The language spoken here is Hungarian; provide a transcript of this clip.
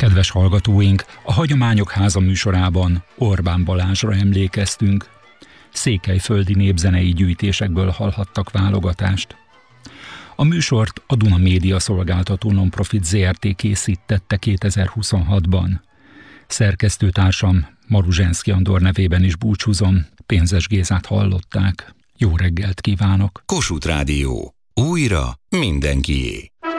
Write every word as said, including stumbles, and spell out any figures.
Kedves hallgatóink, a Hagyományok Háza műsorában Orbán Balázsra emlékeztünk. Székelyföldi népzenei gyűjtésekből hallhattak válogatást. A műsort a Duna Média Szolgáltató Nonprofit zé er té készítette kétezer-huszonhatban. Szerkesztőtársam Maruzsenszky Andor nevében is búcsúzom, Pénzes Gézát hallották. Jó reggelt kívánok! Kossuth Rádió. Újra mindenkié.